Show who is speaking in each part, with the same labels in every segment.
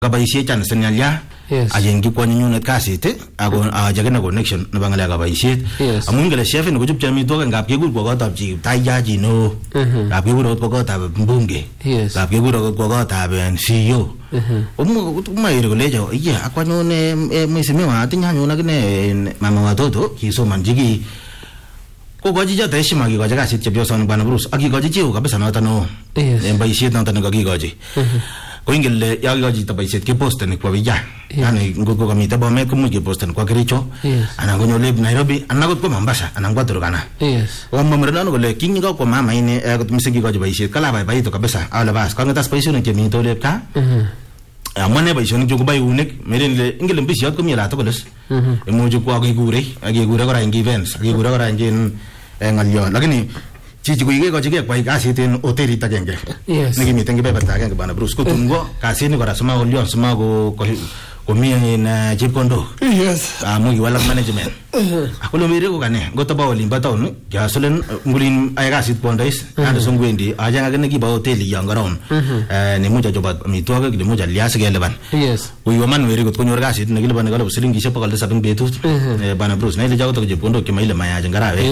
Speaker 1: kabaishe chan senyalia ajengi kwa nyunet kasit ako ajagena connection na bangala kabaishe amun ngale chef ni kuchup chami to ngap kegur kwa tab ji taijaji no ngap kegur kwa tab mbunge ngap kegur kwa tab CEO umma iregolejo iya akwano ne mwesime wa atinya nyona kine mama watoto kisoma njigi kogoji jata heshima kigoji kasit chepyoson bwana Bruce akigoji cheo kabisa na tano mbaishet na tano kakigoji ko ingele yagoji tabaishet ke post ni kwa vijana yani ngoko kamita bomet ko muje post ni kwa Kericho ana gonyo leb Nairobi ana ko Mombasa ana ngwa Turkana wa mamrana no le kinga ko mama ine ko tumisiki goji baishet kala bai to kabisa ala bas ka ngatas paisyon ke mi to leb ka amane baisyon jo ko bai unik meren le ingele mbisi ko mi la to kolos emojo ko agigure ko ra events agigure ko ra ngin ngalyo lakini chichi ko ige ko chige kwa kasit en hoteli tagenge nigi miten ke beba tagenge bana Bruce ko tungo kasit ni ko rasma ko lyon sma ko mi na chipkondo amu wala management akulo mire ko kane goto ba olimba town ya solen ngulin ay kasit pondais ando songwendi aja ngane ki ba hoteli yangaron ne muja joba mi to ga muja lias ge leban ko yo man were ko nyor kasit ne leban galo silingi shepa kal sabin betut bana Bruce ne le jago to chipkondo ke maile maya ngarawe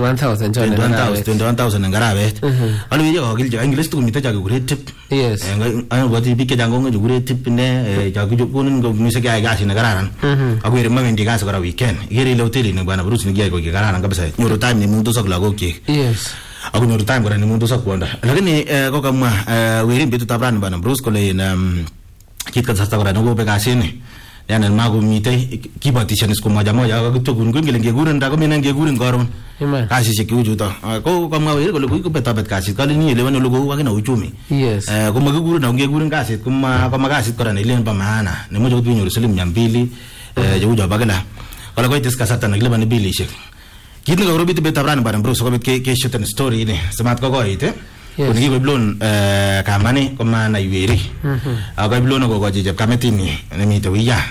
Speaker 1: 21000 ngarawe alu ye ko gilja english to mi ta jago great tip ay wati bike jango ngi great tip ne jago jopun ngo mi se ga gasi ne gararan agwere mamendi gas gara weekend gere le hoteli ne bana Bruce ni ga ko gararan kabisa nyoro time ni muntu sakla go ke aku nyoro time gara ni muntu sakwanda lakini ko kama were mbetu tabran bana Bruce ko le na kitka sasta gara no go be gasini yana mago mite kibatisha sko moja moja ko gungun ngele guren nda ko minen guren goron kasi se kiujuta ko kama were ko ko betabet kasi kali ni le wano logo wakina uchumi ko maguguru na guren kasi kuma kasi korana ile mpa maana ne moja kutu nyoro selim 200 juja bagala wala ko itis na ile bani bili shek kitni ko robit betabran bana Bruce ko ke shuten story ne samat ko ite ko ni ko blon kamani ko mana iweri ko blon ko goji jab kametini ne mi to wiya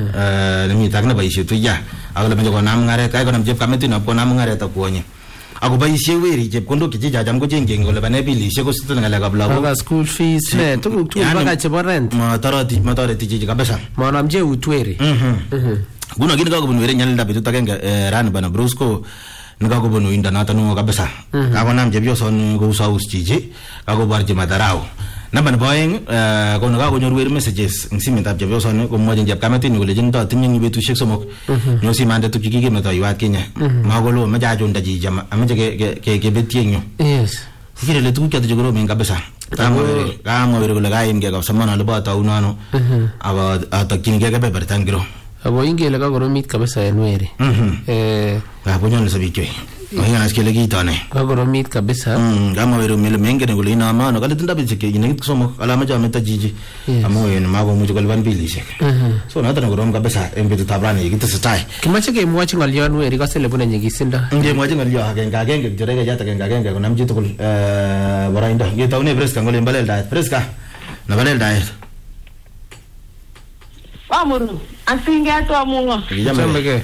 Speaker 1: ne mi takna bai shi to ya agala me ko nam ngare kai ko nam jab kametini ko nam ngare ta ko ni ako bai shi weri jab kondo ki jam ko jenge ngole bane bili she ko sitana ngala kabla ko school fees ne to tu baka chebo rent ma tarati ji kabisa ma nam je utwere guna gini ko bunwere nyalda bitu takenga ran bana Bruce ko ngago bonu inda nata no kabisa ako nam jebyo son go saus jiji ako barje madarao namba boyeng ko ngago nyorwer messages ngsimin tab jebyo son ko mo jeb kamati ni le jinta tin ngi betu shek somok no si mande to kiki meta yuat kenya magolo majajo ndaji jama amaje ke betienyo kire le tu kya jogoro men kabisa kamo were ko lagaim ge ka samana le bata unano aba atakin ge be bertangiro abo ingele ka goromit kabisa enwere aponyo le sabikyo oya askele kitane ka goromit kabisa kama wero mele mengene gule ina mano kale tinda bichike ine somo alama jame tajiji amo ene mago mujo kalban bilishe so na tana gorom kabisa embe tabrani yigita sitai kimache ke mwachi ngalyon weri ka sele buna nyigisinda nge mwachi ngalyo agenge jorega jata agenge ko namji to barainda ge tawne preska ngole balel dait preska na balel dait
Speaker 2: Amuru, asinge to amungo.
Speaker 1: Jambeke.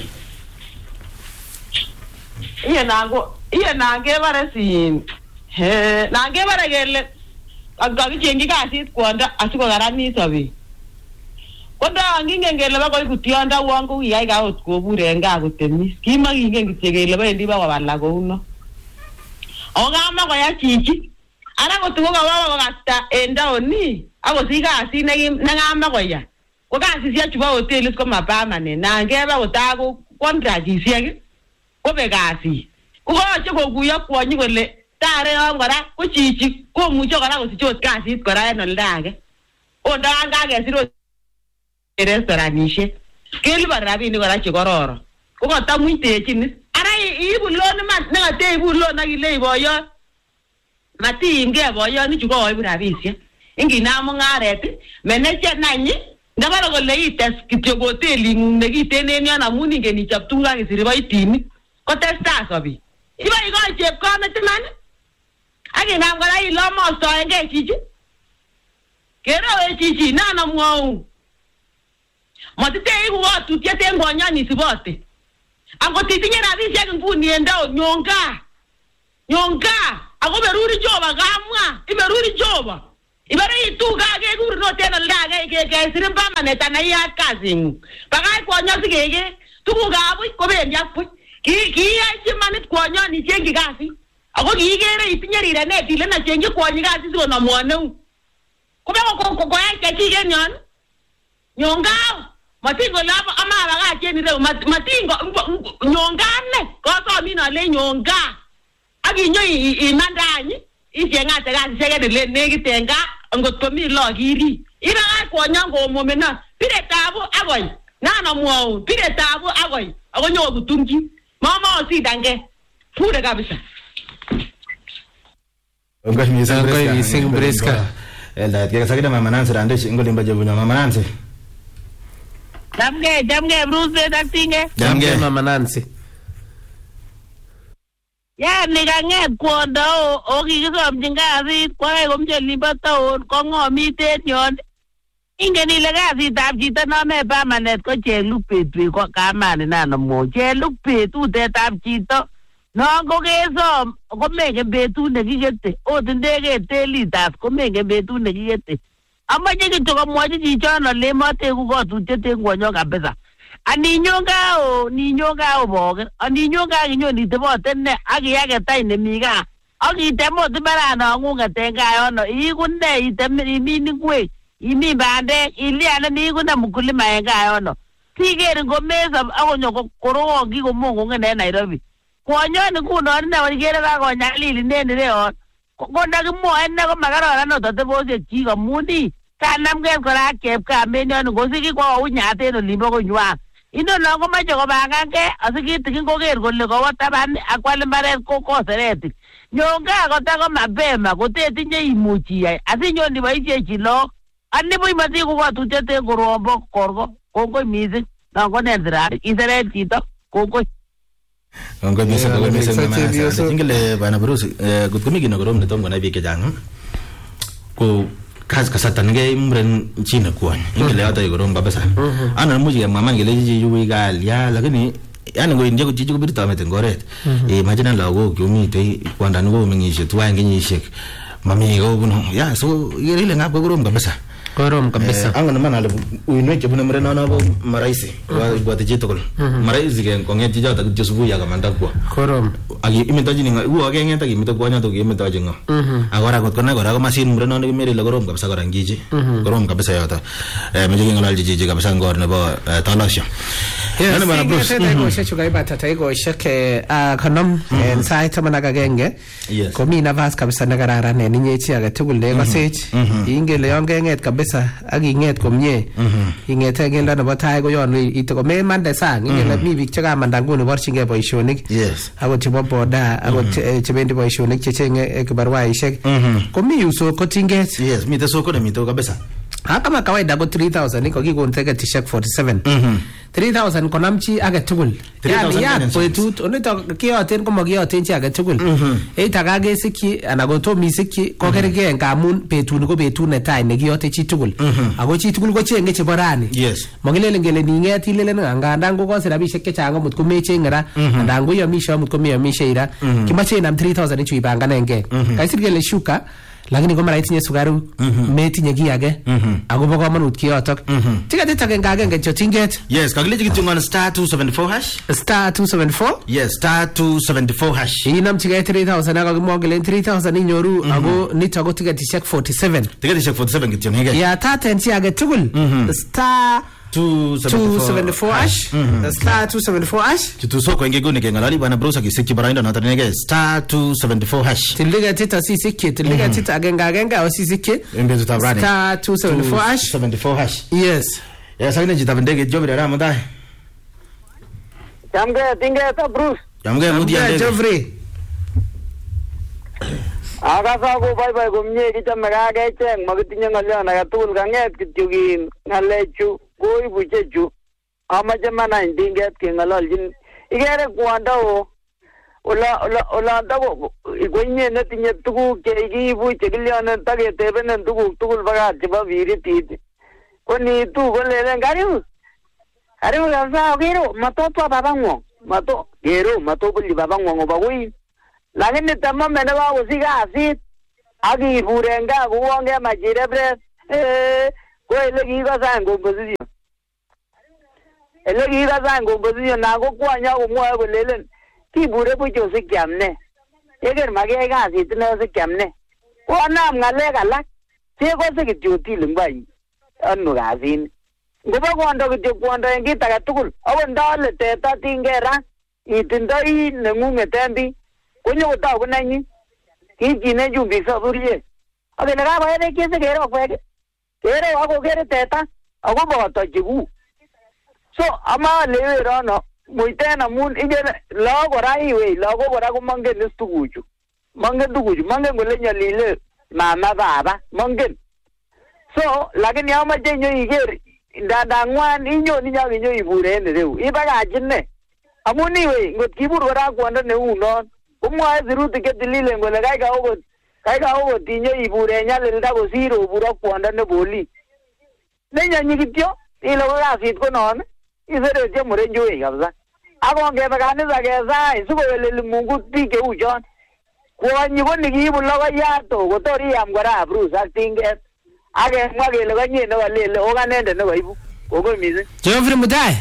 Speaker 2: Iye nange bare sin. Nange bare gele. Agagi jengi kasit kwanda asiko garani sabi. Koda nginge ngele ba ko kutionda wangu yai ga otko burenga gutemi. Kima nginge ngigele ba ndi ba wala go uno. Ogama ko ya chichi. Ara ko tuwa wa gasta enda oni. Abo siga asine ngamba ko ya. Ko kasi sia chuba hotel ko mapama ne na ngeba utago contract isiake ko be kasi ko che ko guya ko nyi gole tare ngora ko chichi ko mucho kana ko sicho kasi ko ra no ndage o ndanga ge siro restaurant ishe keli barabi ni gora chigororo ko ko ta muite chini ara ibu lo na na te ibu lo na gile boyo mati inge boyo ni chugo ibu rabisi ingi na mo ngarete meneche nanyi ndabara ko lei test kityo hoteli ne kitene ni ana muni ngeni chaptunga ngisiri ba itini ko testa sobi iba igo chep ko meteman age ngam gara ilo mo so enge chichi kero e chichi na na mwo mo tete igu watu tiete ngonya ni sibote ango titinye na bisi yake nguni endao nyonga ago beruri joba gamwa iberuri joba ibare itu ga ke gur no tena la ke sirim permanent ana ya kazing bagay kwonyo sigege tugu ga bu ko be nyak pu ki ya chimanit kwonyo ni chengi gasi ako kiigere itinye rirenet ile na chengi kwonyi gasi siko na mwaneu ko be ko ya ke kige nyonga matingo laba amara ga cheni re matingo nyongane ko so mi na le nyonga aginyo imandani ijengate ga segede le negitenga ngotko mi lo giri ira kwonyo ngo momena pire tabu agoy nana muo pire tabu agoy agonyo gutumji mama osidange pure kabisa
Speaker 3: Ngoy sing breska
Speaker 1: elda ke sakida mama Nancy rande ngolimba jebunya mama Nancy
Speaker 2: Jamge Bruce daktinge
Speaker 3: Jamge mama Nancy
Speaker 2: ya nikanget kwondo okikisom kasit kwae komche limbatoon kong'omiten yon ingen ile kasitab chito nome permanent ko cheluk betut ko kamani nano mo cheluk betutetab chito non ko kesom komengen betut nekikete ot ndeket telitas komengen betut nekikete amache kityo komwochi chichono le mateku kotutiet en kwonyo kabisa Aninyoga boge aninyoga kinyon itebote ne akiyake tai nemi gaa akitemot barana ng'ung'et yono ikunde item imini ngwek imi bandek iliane nikune mkulima en gaa yono tiker ngomesob akonyo korowon kikomong'ung'en en Nairobi kwonyoni ngunon ine ikere kakonyalil inen ireyon ko ndakimwoe ine komakararan ot atebosiek chik amun kanamgei kora ak chepkamet nyoni ngosiki kwa unyat en olimbo konywan inono komache kobangankei asikitikin koker kole kowo taban akwal mbaret koseretik nyonga kotako mapema kotetinye imuchi iyai asinyon iboisiechi lok anibuch matiku kotutiet en korombo korko kongoi mising nonkonen sirari iseret chito kongoi
Speaker 1: kongoi mising ingele bana Bruce kotkomi kit nekorom netom konai biik chechang ko kasarta nekemren chi nekwony ingele yoto korom kabisa ana muchi kemwa man kele chichi yui kalya lakini yani ngoinje ko chichi kobirto met eng oret imagine lagok chumite kwanda nekomeng'isie tuwai kenyisiek mami kobuno ya so ile ngap korom kabisa angon man ale uinwek chebune murenono ko maraisi bwate chitugul maraisi ke kong'et chichoto kityo subui akamanda kwo
Speaker 3: korom
Speaker 1: imetochini uo keng'et akimete kwonyoto kemetochi ng'o akora kot konai kora komasin murenono kimere ile korom kabisa kora ngiji korom kabisa yoto meche keng'ololchi chichi kabisa eng or nebo tolosyo
Speaker 3: taikoshek chukaibata taikoshek konom en sait 11 komi nafas kabisa nekararan en inye chi age tugul nekosech ingele yon keng'et kabisa ak ing'et komie ing'ete keldo nebo tai koyonu itikomemande sang ingele mi biik chekamanda nguni borchingei boisionik akot chebo boda akot chebendi boisionik checheng'e kibarwaishek komi yu sokotinget
Speaker 1: mite soko nemite kabisa
Speaker 3: kama kawaida ko 3000 iko kikon tiketishek 47 3000 konamchi age tugul yani yak betut onito kiyoten komakiyoten chi age tugul itakakesikyi ana kotomisikyi kokergei ngamun betuni ko betut netai nekiyote chi tugul ako chi tugul kocheng'e chebo rani makilelen kele ning'et ilelen ngandan kokosir rabisiek chechang amut komecheng'e ra andan koiyomishe amut komeyomishe ra kimache inam 3000 ichu ibanganengei kaisir kele shuka lakini koma itinye sukaruk metinye kiy age akobo komonut kiyotok tiketit agenge chotinget
Speaker 1: kakilechi kityo ngon star 274 hash
Speaker 3: star 274
Speaker 1: star 274 hash
Speaker 3: inamchigei 3000 akakimwa kelen 3000 inyoru ako nito ko tiketishek 47
Speaker 1: kityo ngeke
Speaker 3: ya taten chi age tugul star 274 hash star 274 hash
Speaker 1: kitusoko ingegone kengalali bana Bruce akisikyi baraindo noto nege star 274 hash
Speaker 3: tiligetit asisikyi tiligetit agenge asisikyi star 274 hash
Speaker 1: yes sakine chita bendege jobri ra mudai
Speaker 2: jamge tinge Bruce
Speaker 1: jamge mudia
Speaker 3: jovri
Speaker 2: akasa ko bye komie kichame kakecheng makitinye ng'olyon agetugul kang'et kityo kin ng'alechu koibu chechu amache manany tinget keng'ololjin ikere kwondo olondako koinye netinye tuguk chekiibu chekilyonen taketebenen tuguk tugul baka chebo biritit ko nitu kolelen karibu kabisa kero matotwa babang'wong matobulchi babang'wong obo wui lakini tamame nekakosich kasit
Speaker 4: Aki burenga kuonge majire breath. Ko ele kikasan composition. Ele kikasan composition na ko kwanya kumwoe kolelen kibure buch osikyamne. Yeker makiyai kasit ine osikyamne. Konam ng'alek alak. Chekose kityo tilingwany. Ano kasini. Ngoba kondo kityo kwondo en kit age tugul. Akot ndole teta tingera itindoi neng'ung'et en bii. Konyokotoku nenyin. Kichine chumbik saburyet. Akele kakoyai kese kere okwek. Kere akokere teta. Ako boto chekuk. So ama lewerono. Muiten amun igere lagok kora iwei. Lagok kora komongen is tuguchu. Mongen tuguchu. Mongen kole nyolile mama baba. Mongen. So lakini amache inyo iker. Ndadangwan inyon inyo ibure en ireu. Ibakachin ne. Amun iwei ngot kibur kora kwondo neunon. Kumwae sirutik chetililen kole kaika okot inyo ibure nyalilda kosir obur ak kwondo ne bolis. Nenyonyi kityo ile ko kasit ko non iseretye murenjwei kabisa. Akongebe kanisa kesai sikoweleli Mungu biik cheu chon. Kwonyi ko nikiibu logoiyat kotor iam kora abrus ak tinget. Akemwa kele kanye nekalele okanende nekaibu. Kongoi mising.
Speaker 3: Geoffrey Mutai.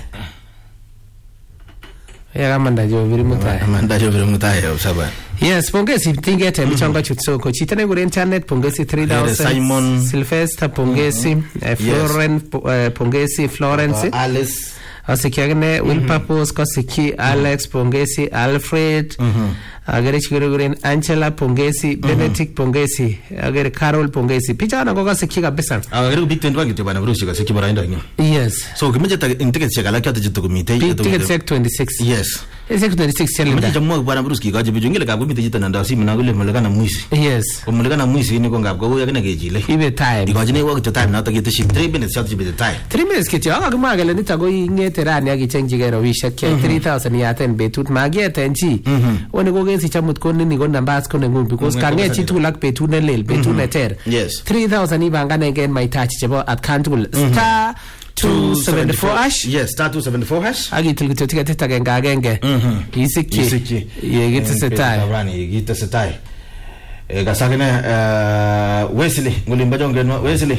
Speaker 3: Kamanda Geoffrey Mutai.
Speaker 1: Kamanda Geoffrey Mutai usaba.
Speaker 3: Yes, pongezi tinget michongo chutsoko. Chita ne kure internet pongezi 3000.
Speaker 1: Simon
Speaker 3: Sylvester pongezi. Pongezi Florence.
Speaker 1: Alice.
Speaker 3: Asikiagne Wilpapos Kosiki Alex pongezi Alfred. Agere chikure Angela pongezi Benedict pongezi. Agere Carol pongezi. Picha na goga siki kabisa.
Speaker 1: Agere big 21 kityo bana brushi kasiki baraenda nyo.
Speaker 3: Yes.
Speaker 1: So kimeje ticket check alaka tjito kumite.
Speaker 3: Ticket check 26.
Speaker 1: Yes.
Speaker 3: Ticket 26 chelinda.
Speaker 1: Kimeje jamwa bana brushi kaje bijungile ka kumite jita nanda simu na kule mulekana mwisi.
Speaker 3: Yes.
Speaker 1: Mulekana mwisi ni ko ngap ko yakina kejile.
Speaker 3: Ibe time.
Speaker 1: Because ne work to time na takite shi 3 minutes shot jibe time.
Speaker 3: 3 minutes kityo akakimwa kele nitago ingete rani akichenjige robishek 3000 yaten betut magieten chi. Woni kokensi chamut konini ko numbers ko nengung because kange chi tugul ak betut ne lel betut ne ter.
Speaker 1: Yes.
Speaker 3: 3000 ibanganegen maitachi chebo atkan tugul star 274 hash.
Speaker 1: Yes, star 274 hash.
Speaker 3: Agitil kityo ticket agenge. Isiki. Yegitesetai.
Speaker 1: Tabrani yegitesetai. Gasagene Wesley ngulimba jongenwa Wesley.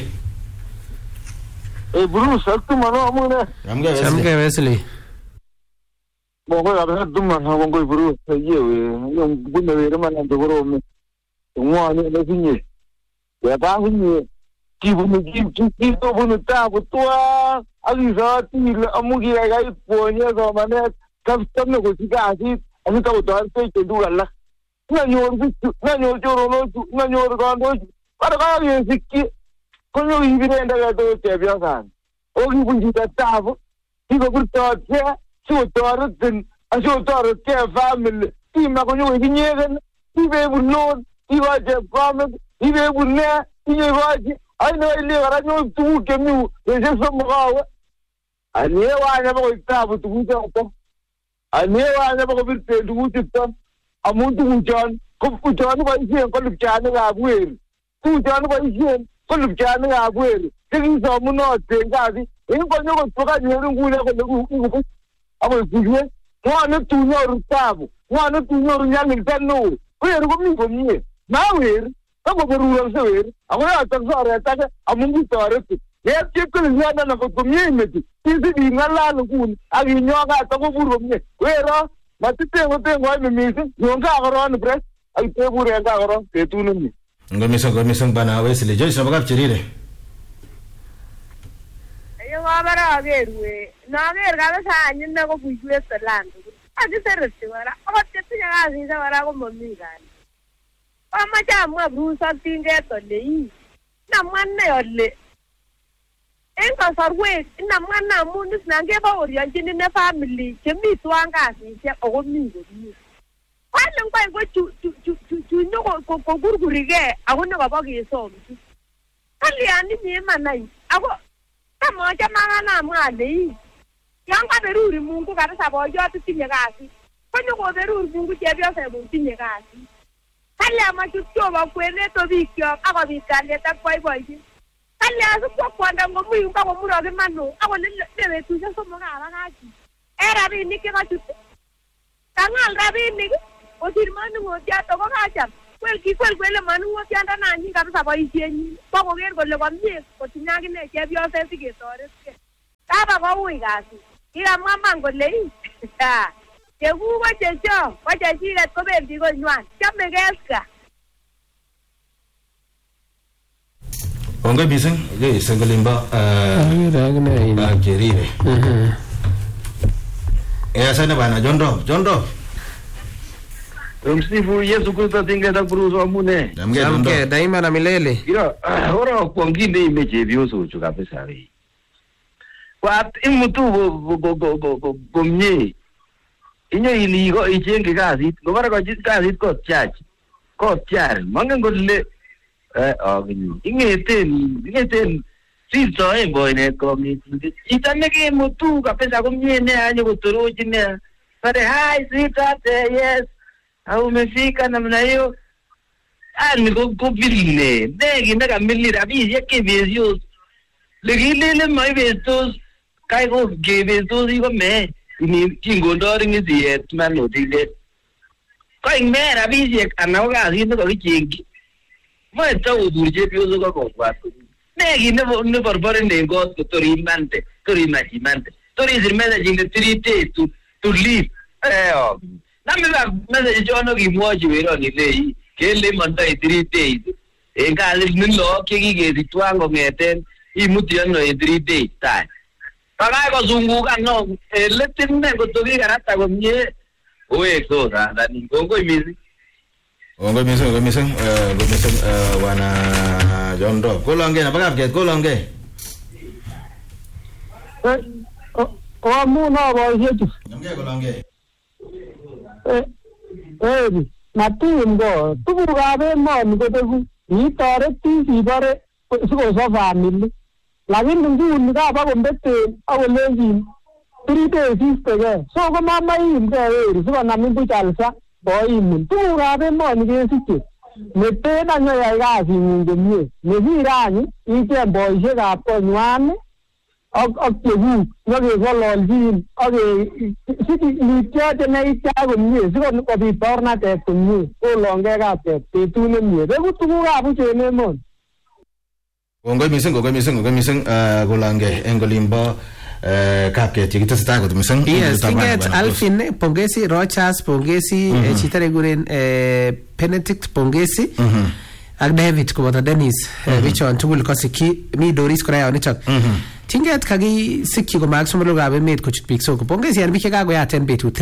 Speaker 4: Bruce aktumano amune.
Speaker 3: Samge Wesley.
Speaker 4: Bongo ya dumma na bongo Bruce yewe yung bunere man ndogoro me. Ngwani na sinye. Ya ba sinye. Kibunu kibu bunu ta butwa aliza til amugi ga iponya zo mane custom ne ko sikasi ani ka utar pe kedugalla. Na nyor joro no na nyor gando. Para ka yesikki konyo ibirenda ga to tebya san. Ogi bunji ta tabu. Kibo burto tse Sotorten, a sotorten family, Tima konyo inyegen, ibe bulon, iwaje family, ibe bulne, iwaje, I know I live at no two canoe, there's just some hour. I never was travel to Wuta. I never will pay to Wuta. A moon to John, come to John by here, call of China, I will. To John by here, call of China, I will. Taking some not saying that, in Pano, forgot you don't I was one to your tab, one to your young no. Where are we from here? Now here, some of the rulers here, I will ask attack among the authorities. Yes, people in the community. Is it in a land of wood? I mean, you're not a good from here. Where are but the thing why the meeting? You don't go around the press. I pay for a around the two.
Speaker 1: Gomison Bana Wesley, Joyce of Chile.
Speaker 2: Nager gaba sanyin na ko fujuwe land. Ati serti wala. Akote tinya gazi sa wala ko momigan. Ama jamwa Bruce atinge to le. Na manne yolle. Enka sarwe na manna mundus nange ba oriyanti ne family chemi twanga si se ogomigo ni. Kwalo kwa ngo tu no ko gurgurige ahone baba ke so. Kali ani ni manai. Ako kama jamaa na mwale. Yang beruri Mungu kana sabo yo tinye kasi. Konyo ko beruri Mungu jebyo sebo tinye kasi. Kale amachucho bakwene to bikyo ako bikale ta boy. Kale asu kwanda ngomu ko muro ke mano ako lebe tu so mo ngala kaji. Era bini ke kachu. Tangal rabini o sirmanu mo ja to ko kacha.
Speaker 5: kwel manuwa tianda nanyi kabisa boisienyi bo koker kole komie kotinye akine chepyoset siketoretkei kaba koui kasi kikamwa man kole chekuk ko chechok ko chechiket kobendi konywan chome keska
Speaker 1: Onge bising ge sengolimba Jerire sana bana John Dog
Speaker 4: Msifu Yesu Kristo tingeta kuruhusu amune.
Speaker 3: Namke daima na milele.
Speaker 4: Ila ora kwa ngine imechevyoso uchu kabisa wewe. Kwa imutu gomnye. Inyo iligo ichenge kazi. Ngobara kwa kazi ko church. Ko char. Mange ngolle ingeten sito boy ne community. Itaneke mutu kabisa gomnye ne anyo kutoroji ne. Pare hi sweetheart yes. Au umefika namna hiyo ani kuviline ndege ndaka milira bizi kebezio legile maibetos kai go gebetos iko me ni kingondori ngizie mano dile kai mera bizi anaoga hizo ko kingi mo tawo burje biozo ko kwato ndege ne barbare nengo tori machimante tori zirmeda jinge 3 days to live Namela message jono kimwochi weroni lei kele mandai 3 days engali nilo kikigezi twango ngeten imuti ano 3 days time Pakai kuzunguka no letimne kutoki karata komye owe so ndani gongo imizi
Speaker 1: wana John Dog kolonge na pakapket kolonge
Speaker 6: ko muna boisiechu
Speaker 1: namge kolonge
Speaker 6: matin tugukab emoni kobeku itoreti sibore sikoso family lakini nguni kabakombeten akolenjin 3 days istegei so komamaimgei weri sikonamin buch alsa koimin tugukab emoni kesiche meten anyoyai kasinyin komie nekirany icheng boisiekab konywan ak chekuk nyokeng'ololjin ak sikityoche neitya komie sikobit baornatet komie kolongei kapket betut nemie beku tugukab buch en emoni.
Speaker 1: Kongoi mising kolonge en olimbo kapket yekitesetai kot mising.
Speaker 3: Yes, kinget Alvin pongezi, Rogers pongezi, chito nekikuren Benedict pongezi ak David koboto Dennis bichon tugul kosikyi mi Doris kora yonitok. Tinget kakisikyi komaak somolokab emet kochut biik so pongezi en biik chekakoyaten betut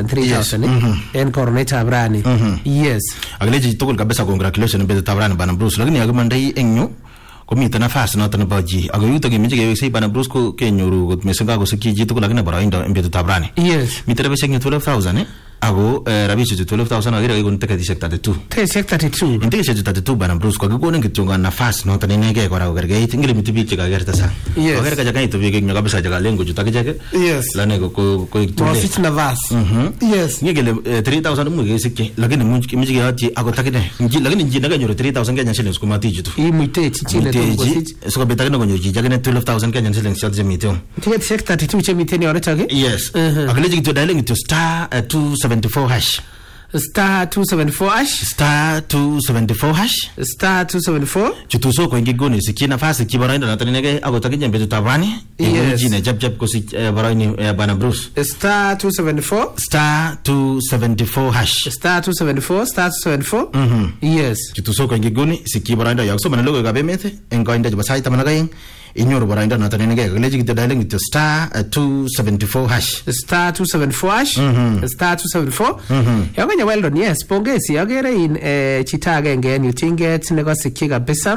Speaker 3: 3,000 en koronetab rani. Yes.
Speaker 1: Akilechi tugul kabisa congratulations en betutab rani Bwana Bruce, lakini yakimandai eng yu komiten nafas noton nebo ji ako yuto kemeche keweksei Bwana Bruce ko kenyoru kot mising kakosikyi chi tugul lakini boroindo en betutab rani.
Speaker 3: Yes.
Speaker 1: Miten rabisiek 12,000 ako rabisiek 12,000 akere kakikon tiketisiek 32.
Speaker 3: Tiketisiek 32.
Speaker 1: En tiketisiek 32 Bwana Bruce kakikonin kityo nafas noton inegei kora kokerkeit ngele miti biik chekakerta sang.
Speaker 3: Yes.
Speaker 1: Akere kachangaitu biik eng yu kabisa chekalen kochut akichek.
Speaker 3: Yes.
Speaker 1: Lane koik tule.
Speaker 3: Mosich nafas. Yes.
Speaker 1: Ngekele 3,000 imuch kesikyi lakini much kemeche keyotyi akot akine. Lakini nji nekanyoru 3,000 Kenyan shillings komatichutu.
Speaker 3: Imuitechi chi netom kosich.
Speaker 1: Sikobit akine konyor chi akine 12,000 Kenyan shillings choto chemiten.
Speaker 3: Tiketisiek 32 chemiten yonitok.
Speaker 1: Yes. Akilechi kityo dialing kityo star 274 hash.
Speaker 3: Star 274 hash.
Speaker 1: Star 274 hash.
Speaker 3: Star 274.
Speaker 1: Chutu soko ingigoni sikyi nafasi ki boroindo noton inegei akot akinye betutab rani.
Speaker 3: Yes.
Speaker 1: Chine jab kosich boroini Bwana Bruce.
Speaker 3: Star 274.
Speaker 1: Star 274 hash.
Speaker 3: Star 274. Star 274. Yes.
Speaker 1: Chutu soko ingigoni sikyi boroindo yaksomane logoiwekab emet eng koindo chebo sait 12 inyoru boroindo noton inegei akilechi kityo dialing kityo star 274 hash.
Speaker 3: Star 274 hash. Star 274. Yakanya well done. Yes, pongezi akere in chito agenge en yutinget nekosikyi kabisa.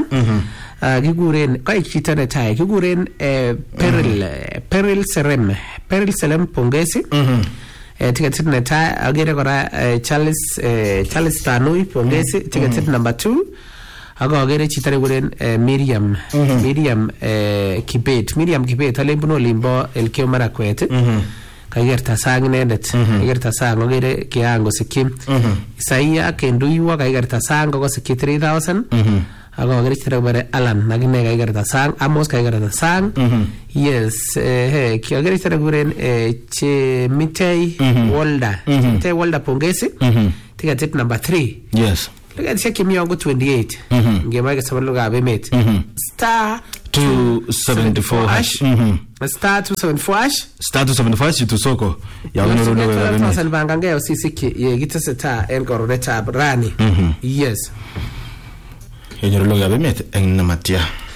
Speaker 3: Kikuren kaik chito netai kikuren Peril Serem pongezi. Tiketit netai akere kora Charles Tanui pongezi tiketit number 2. Ako agere chito nekikuren Miriam Kibet alembunu olimbo Elgeyo Marakwet. Kakikerta sang inendet. Kakikerta sang akere kiangosikyi. Isaia Kenduiwa kakikerta sang kokosikyi 3,000. Ako agere chito nekikuren Alan akine kakikerta sang. Amos kakikerta sang. Yes. Akere chito nekikuren Chemitei Walda. Chemitei Walda pongezi. Tiketit number 3.
Speaker 1: Yes.
Speaker 3: Leketishek chemi yon ko 28 ngemwa kesaba lugab emet star
Speaker 1: 274 hash
Speaker 3: star 274 hash
Speaker 1: star 274 hash tu soko ya unoro lugab emet
Speaker 3: bangange osisiki ye kiteseta en koronetab rani yes
Speaker 1: yenyor lugab emet en namatia